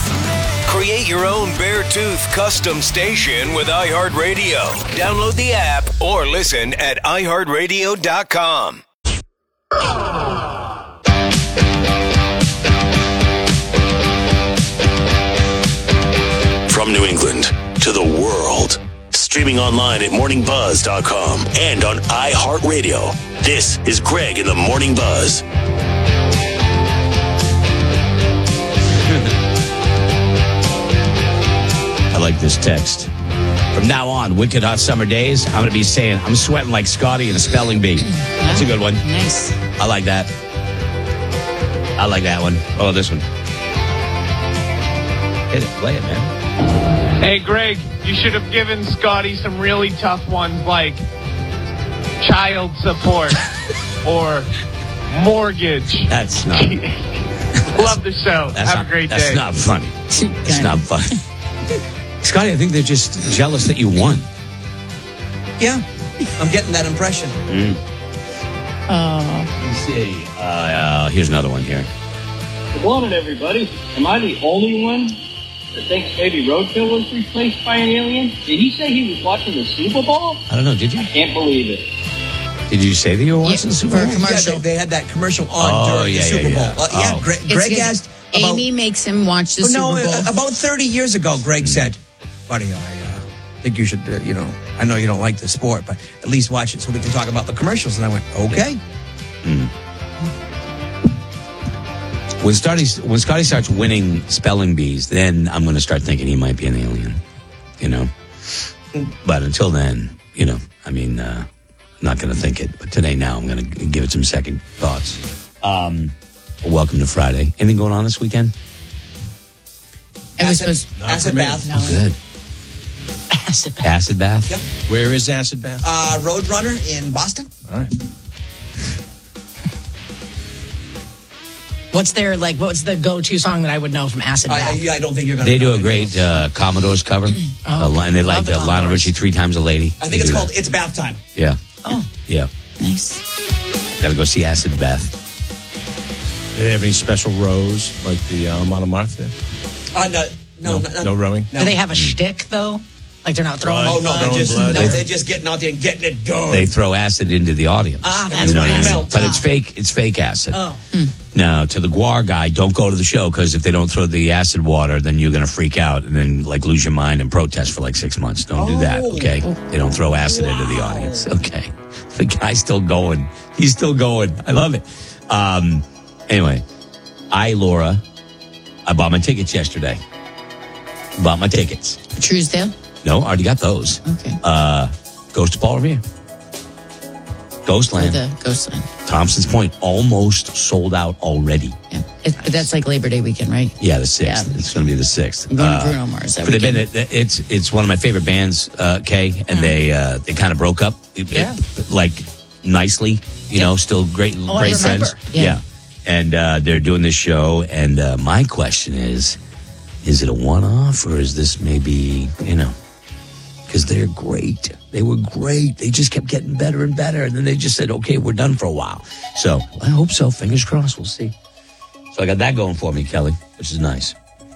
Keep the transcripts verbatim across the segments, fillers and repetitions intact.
Create your own Beartooth custom station with iHeartRadio. Download the app or listen at i heart radio dot com. From New England to the world, streaming online at morning buzz dot com and on iHeartRadio. This is Greg in the Morning Buzz. I like this text. From now on, wicked hot summer days, I'm going to be saying, I'm sweating like Scotty in a spelling bee. That's a good one. Nice. I like that. I like that one. Oh, this one. Hit it. Play it, man. Hey, Greg, you should have given Scotty some really tough ones like child support or mortgage. That's not. Love the show. That's Have not, a great that's day. That's not funny. It's not funny. Scotty, I think they're just jealous that you won. Yeah, I'm getting that impression. Mm. Uh, Let's see. Uh, uh, here's another one here. Good morning, everybody. Am I the only one that thinks maybe Roadkill was replaced by an alien? Did he say he was watching the Super Bowl? I don't know. Did you? I can't believe it. Did you say that you were watching Yeah, the Super Bowl? Commercial. Yeah, they, they had that commercial on Oh, during yeah, the Super yeah, Bowl. yeah. Uh, yeah, Oh. Greg, It's Greg 'cause asked about, Amy makes him watch the oh, Super no, Bowl. uh, about thirty years ago, Greg said, buddy, I uh, think you should, uh, you know, I know you don't like the sport, but at least watch it so we can talk about the commercials. And I went, okay. Mm. When Scotty, when Scotty starts winning spelling bees, then I'm going to start thinking he might be an alien, you know. But until then, you know, I mean, uh, I'm not going to think it. But today, now, I'm going to give it some second thoughts. Um, welcome to Friday. Anything going on this weekend? It was Acid, supposed acid bath. No. Good. Acid bath. Acid bath? Yep. Where is Acid Bath? Uh, Roadrunner in Boston. All right. What's their, like, what's the go-to song that I would know from Acid I, Bath? I, I don't think you're going to They do a great uh, Commodores cover. Oh, uh, and they like love the uh, Lionel Commodores. Richie, Three Times a Lady. I They think it's do called that. It's Bath Time. Yeah. Oh, Yeah. Nice. Got to go see Acid Bath. Do they have any special rows like the uh, Monomarth there? Uh, no, no, No, no, no rowing? no. do they have a shtick, though? Like, they're not throwing... Oh, no, Throwing they're just, blood. no, they're just getting out there and getting it done. They throw acid into the audience. Ah, that's You know what what I it mean? melts But off. it's fake. It's fake acid. Oh. Now, to the Guar guy, don't go to the show because if they don't throw the acid water, then you're going to freak out and then like lose your mind and protest for like six months. Don't do that, okay? They don't throw acid into the audience, okay? The guy's still going. He's still going. I love it. Um, anyway, I, Laura, I bought my tickets yesterday. Bought my tickets. Truesdale? No, already got those. Okay. Uh, Ghost of Paul Revere. Ghostland. The Ghostland. Thompson's Point almost sold out already. Yeah. It, but that's like Labor Day weekend, right? Yeah, the sixth. Yeah. It's going to be the sixth. I'm going Uh, to Bruno Mars that but they've been, weekend. it, it's it's one of my favorite bands, uh, Kay, and they uh, they kind of broke up, it- Yeah. it- like nicely, you know, still great, Oh, I great remember. friends. Yeah. and uh, they're doing this show, and uh, my question is, is it a one-off or is this maybe, you know, because they're great. They were great. They just kept getting better and better, and then they just said, okay, we're done for a while. So I hope so. Fingers crossed. We'll see. So I got that going for me, Kelly, which is nice.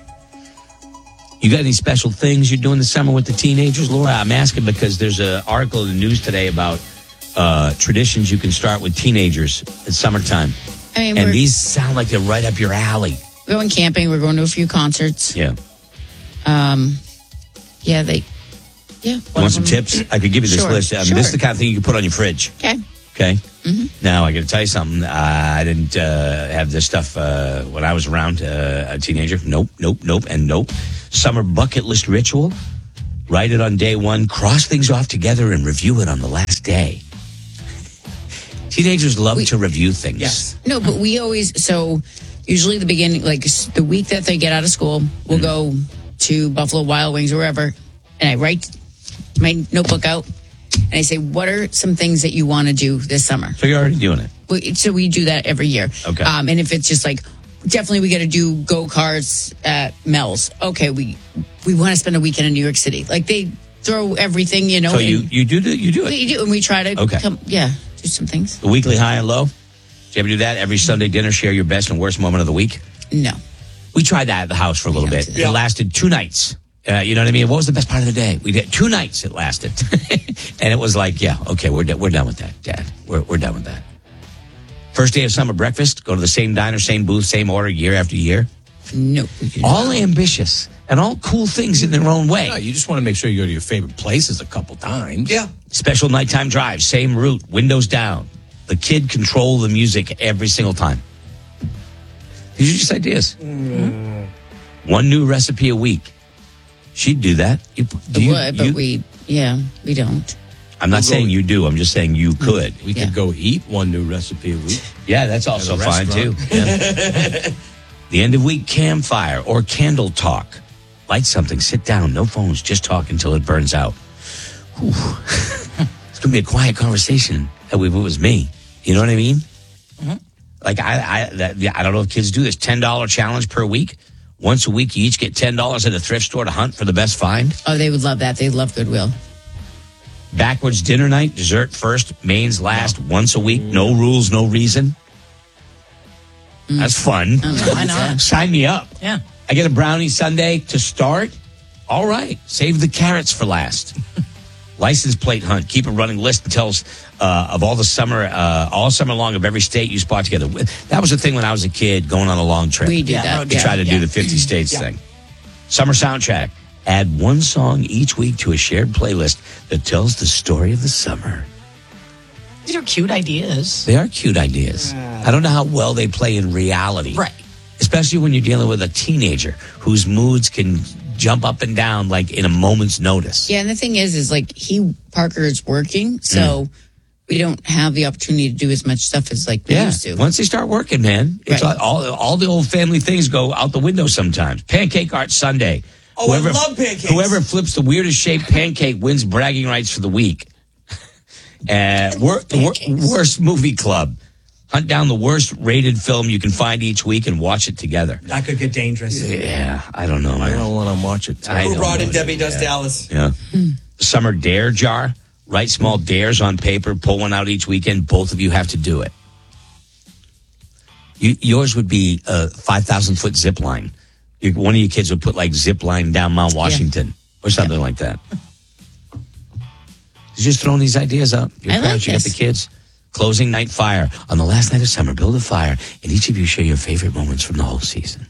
You got any special things you're doing this summer with the teenagers, Laura? I'm asking because there's an article in the news today about uh, traditions you can start with teenagers at summertime. I mean, And we're, these sound like they're right up your alley. we're going camping. We're going to a few concerts. Yeah. Um, yeah, they... Yeah. You want some tips? I could give you this Sure, list. I mean, sure. this is the kind of thing you can put on your fridge. Okay. Okay. Mm-hmm. Now I got to tell you something. Uh, I didn't uh, have this stuff uh, when I was around uh, a teenager. Nope, nope, nope, and nope. Summer bucket list ritual. Write it on day one. Cross things off together and review it on the last day. Teenagers love We- to review things. Yes. No, but we always, so usually the beginning, like s- the week that they get out of school, we'll go to Buffalo Wild Wings or wherever, and I write my notebook out, and I say, what are some things that you want to do this summer? So you're already doing it. We- So we do that every year. Okay. Um, and if it's just like, definitely we got to do go-karts at Mel's. Okay, we we want to spend a weekend in New York City. Like they throw everything, you know. So you, and you do the, you do it. we do, and we try to Okay. come, yeah, do some things. The weekly high and low. Do you ever do that? Every Sunday dinner, share your best and worst moment of the week? No. We tried that at the house for a little bit. It lasted two nights. Uh, you know what I mean? What was the best part of the day? We did two nights. It lasted, and it was like, yeah, okay, we're d- we're done with that, Dad. We're we're done with that. First day of summer breakfast. Go to the same diner, same booth, same order, year after year. No, all ambitious and all cool things in their own way. No, you just want to make sure you go to your favorite places a couple times. Yeah. Special nighttime drive, same route, windows down. The kid control the music every single time. These are just ideas. Mm. One new recipe a week. She'd do that. You, do you, would, but you, we, yeah, we don't. I'm not We'll saying go- you do. I'm just saying you could. We Yeah. could go eat one new recipe a week. Yeah, that's also At a fine too. restaurant. Yeah. The end of week campfire or candle talk. Light something, sit down, no phones, just talk until it burns out. Whew. It's going to be a quiet conversation if it was me. You know what I mean? Mm-hmm. Like, I I, that, yeah, I don't know if kids do this. ten dollars challenge per week. Once a week, you each get ten dollars at a thrift store to hunt for the best find. Oh, they would love that. They love Goodwill. Backwards dinner night, dessert first, mains last, once a week. No rules, no reason. That's fun. Why not? Sign me up. Yeah. I get a brownie sundae to start. All right. Save the carrots for last. License plate hunt. Keep a running list that tells uh, of all the summer, uh, all summer long of every state you spot together. That was the thing when I was a kid going on a long trip. We did Yeah, that. road We Yeah, tried to yeah. do the fifty states thing. Summer soundtrack. Add one song each week to a shared playlist that tells the story of the summer. These are cute ideas. They are cute ideas. I don't know how well they play in reality. Right. Especially when you're dealing with a teenager whose moods can jump up and down like in a moment's notice. Yeah, and the thing is, is like he Parker is working, so we don't have the opportunity to do as much stuff as like we Yeah. used to. Once they start working, man, it's Right. all, all all the old family things go out the window sometimes. Pancake art Sunday. Oh, I love pancakes. Whoever flips the weirdest shaped pancake wins bragging rights for the week. Uh, wor- wor- worst movie club. Hunt down the worst rated film you can find each week and watch it together. That could get dangerous. Yeah, I don't know, I man. don't want to watch it. I Who don't brought in know. Debbie Does Yeah. Dallas? Yeah. Summer dare jar. Write small dares on paper. Pull one out each weekend. Both of you have to do it. You, yours would be a five thousand foot zip line. You, one of your kids would put like zip line down Mount Washington or something like that. Just throwing these ideas up. Your I like parents, you got this. the kids. Closing night fire. On the last night of summer, build a fire and each of you share your favorite moments from the whole season.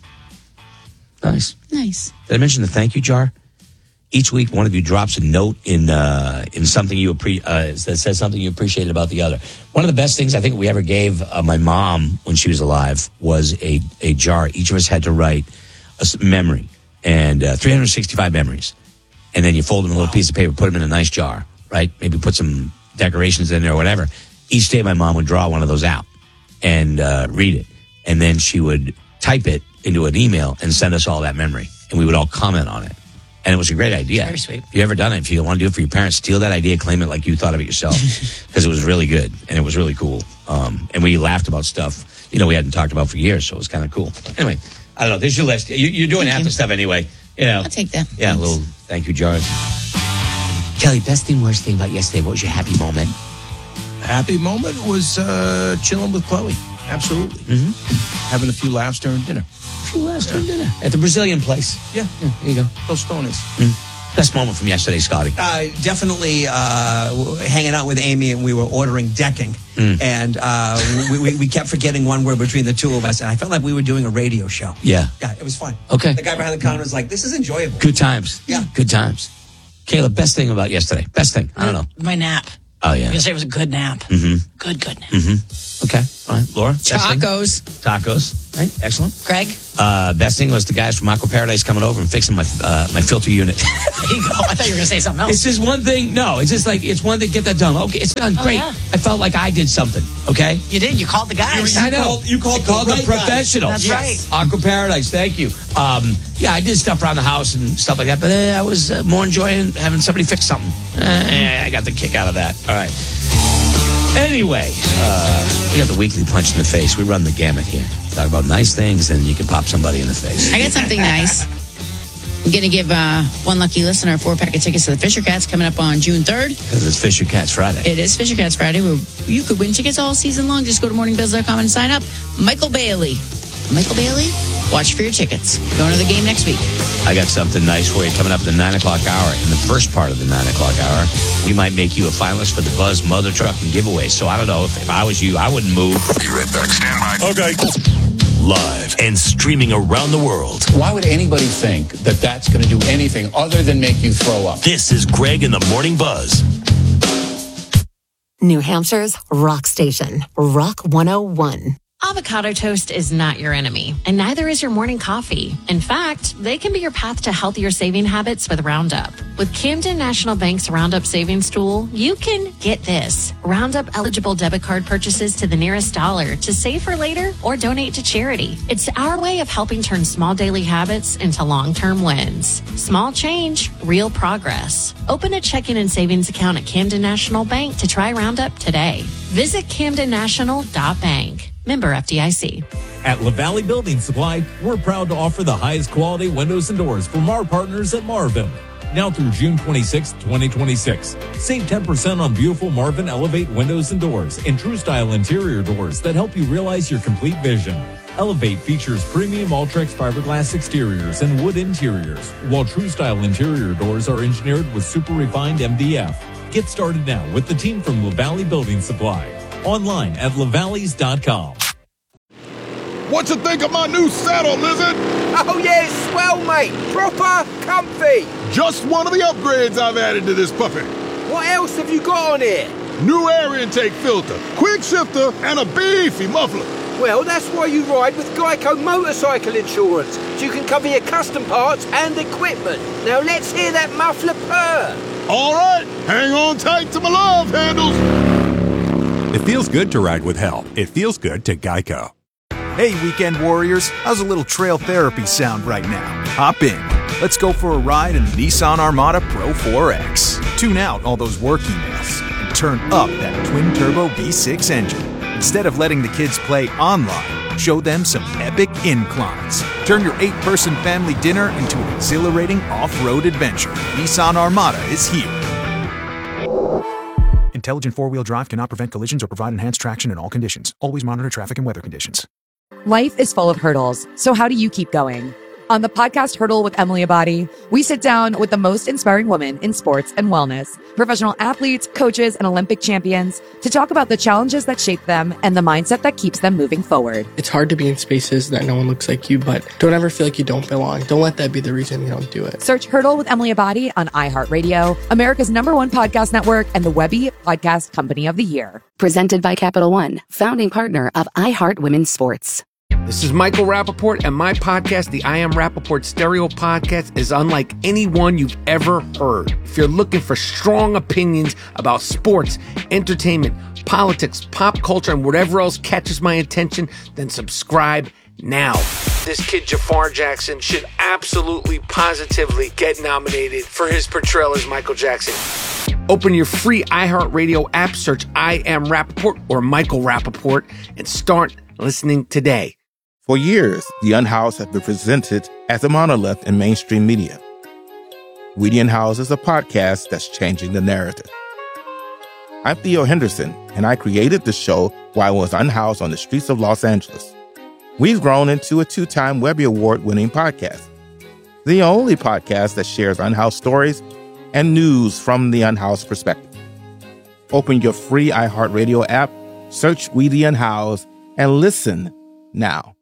Nice. Nice. Did I mention the thank you jar? Each week, one of you drops a note in uh, in something you appre- uh, that says something you appreciated about the other. One of the best things I think we ever gave uh, my mom when she was alive was a a jar. Each of us had to write a s- memory and uh, three hundred sixty-five memories, and then you fold them in a little piece of paper, put them in a nice jar, right? Maybe put some decorations in there or whatever. Each day, my mom would draw one of those out and uh, read it, and then she would type it into an email and send us all that memory, and we would all comment on it. And it was a great idea. Very sweet. If you ever done it, if you want to do it for your parents, steal that idea, claim it like you thought of it yourself, because it was really good and it was really cool. Um, and we laughed about stuff, you know, we hadn't talked about for years, so it was kind of cool. Anyway, I don't know. There's your list. You, you're doing Thank half you. the stuff anyway. You know, I'll take that. yeah, a Thanks. little thank you, George. Kelly, best thing, worst thing about yesterday? What was your happy moment? Happy moment was uh, chilling with Chloe. Absolutely. Mm-hmm. Having a few laughs during dinner. A few last yeah. dinner at the Brazilian place. Yeah. Yeah, there you go. Tostones. Best moment from yesterday, Scotty. Uh, definitely uh, w- hanging out with Amy, and we were ordering decking, and uh, we, we, we kept forgetting one word between the two of us, and I felt like we were doing a radio show. Yeah. Yeah, it was fun. Okay. The guy behind the counter was like, "This is enjoyable." Good times. Yeah. Good times. Kayla, best thing about yesterday? Best thing? I don't know. My nap. Oh, yeah. I'm gonna say it was a good nap. Mm-hmm. Good, good nap. Mm-hmm. Okay. All right. Laura? best thing? Tacos. Tacos. Right. Excellent. Greg, Uh, best thing was the guys from Aqua Paradise coming over and fixing my uh, my filter unit. there you go. I thought you were gonna say something It's else. just one thing. No, it's just like, it's one thing. Get that done. Okay, it's done. Oh, Great. yeah. I felt like I did something. Okay. You did. You called the guys. I know. called- you called the the right guys. professionals. That's right. Aqua Paradise. Thank you. Um, yeah, I did stuff around the house and stuff like that, but uh, I was uh, more enjoying having somebody fix something. Uh, I got the kick out of that. All right. Anyway, uh, we got the weekly punch in the face. We run the gamut here. Talk about nice things, and you can pop somebody in the face. I got something nice. I'm going to give uh, one lucky listener a four pack of tickets to the Fisher Cats coming up on June third. Because it's Fisher Cats Friday. It is Fisher Cats Friday, where you could win tickets all season long. Just go to morning biz dot com and sign up. Michael Bailey. Michael Bailey? watch for your tickets. Going to the game next week. I got something nice for you coming up at the nine o'clock hour. In the first part of the nine o'clock hour, we might make you a finalist for the Buzz Mother Trucking giveaway. So I don't know, if, if I was you, I wouldn't move. Be right back. Stand by. Okay. Live and streaming around the world. Why would anybody think that that's going to do anything other than make you throw up? This is Greg in the Morning Buzz. New Hampshire's rock station, Rock one oh one. Avocado toast is not your enemy, and neither is your morning coffee. In fact, they can be your path to healthier saving habits with Roundup. With Camden National Bank's Roundup Savings Tool, you can get this. Roundup eligible debit card purchases to the nearest dollar to save for later or donate to charity. It's our way of helping turn small daily habits into long-term wins. Small change, real progress. Open a checking and savings account at Camden National Bank to try Roundup today. Visit camden national dot bank. Member F D I C. At LaValley Building Supply, we're proud to offer the highest quality windows and doors from our partners at Marvin. Now through June twenty-sixth, twenty twenty-six. Save ten percent on beautiful Marvin Elevate windows and doors and True Style interior doors that help you realize your complete vision. Elevate features premium Ultrex fiberglass exteriors and wood interiors, while True Style interior doors are engineered with super refined M D F. Get started now with the team from LaValley Building Supply. Online at lavalleys dot com. What you think of my new saddle, Lizard? Oh yeah, it's swell, mate. Proper comfy. Just one of the upgrades I've added to this puppy. What else have you got on here? New air intake filter, quick shifter, and a beefy muffler. Well, that's why you ride with Geico Motorcycle Insurance, so you can cover your custom parts and equipment. Now let's hear that muffler purr. All right, hang on tight to my love handles. It feels good to ride with help. It feels good to Geico. Hey, weekend warriors. How's a little trail therapy sound right now? Hop in. Let's go for a ride in the Nissan Armada Pro four X. Tune out all those work emails and turn up that twin-turbo V six engine. Instead of letting the kids play online, show them some epic inclines. Turn your eight-person family dinner into an exhilarating off-road adventure. Nissan Armada is here. Intelligent four-wheel drive cannot prevent collisions or provide enhanced traction in all conditions. Always monitor traffic and weather conditions. Life is full of hurdles, so how do you keep going? On the podcast Hurdle with Emily Abadi, we sit down with the most inspiring women in sports and wellness, professional athletes, coaches, and Olympic champions to talk about the challenges that shape them and the mindset that keeps them moving forward. It's hard to be in spaces that no one looks like you, but don't ever feel like you don't belong. Don't let that be the reason you don't do it. Search Hurdle with Emily Abadi on iHeartRadio, America's number one podcast network, and the Webby Podcast Company of the Year. Presented by Capital One, founding partner of iHeart Women's Sports. This is Michael Rappaport, and my podcast, the I Am Rappaport Stereo Podcast, is unlike any one you've ever heard. If you're looking for strong opinions about sports, entertainment, politics, pop culture, and whatever else catches my attention, then subscribe now. This kid, Jafar Jackson, should absolutely, positively get nominated for his portrayal as Michael Jackson. Open your free iHeartRadio app, search I Am Rappaport or Michael Rappaport, and start listening today. For years, The Unhoused has been presented as a monolith in mainstream media. We the Unhoused is a podcast that's changing the narrative. I'm Theo Henderson, and I created the show while I was unhoused on the streets of Los Angeles. We've grown into a two-time Webby Award-winning podcast, the only podcast that shares unhoused stories and news from the unhoused perspective. Open your free iHeartRadio app, search We the Unhoused, and listen now.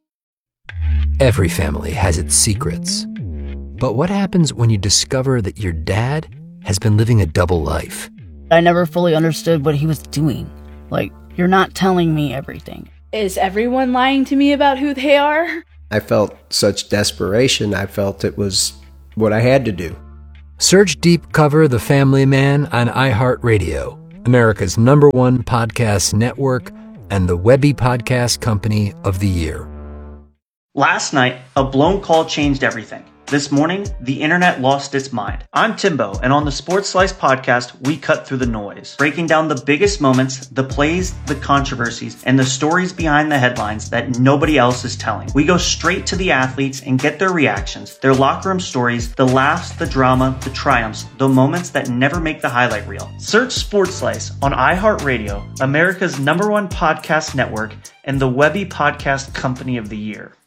Every family has its secrets. But what happens when you discover that your dad has been living a double life? I never fully understood what he was doing. Like, you're not telling me everything. Is everyone lying to me about who they are? I felt such desperation. I felt it was what I had to do. Search Deep Cover The Family Man on iHeartRadio, America's number one podcast network, and the Webby Podcast Company of the Year. Last night, a blown call changed everything. This morning, the internet lost its mind. I'm Timbo, and on the Sports Slice podcast, we cut through the noise, breaking down the biggest moments, the plays, the controversies, and the stories behind the headlines that nobody else is telling. We go straight to the athletes and get their reactions, their locker room stories, the laughs, the drama, the triumphs, the moments that never make the highlight reel. Search Sports Slice on iHeartRadio, America's number one podcast network, and the Webby Podcast Company of the Year.